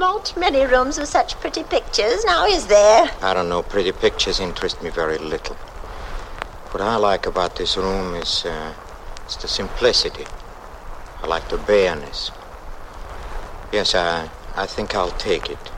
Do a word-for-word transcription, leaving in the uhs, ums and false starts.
not many rooms with such pretty pictures, now is there? I don't know. Pretty pictures interest me very little. What I like about this room is, uh, it's the simplicity. I like the bareness. Yes, I, I think I'll take it.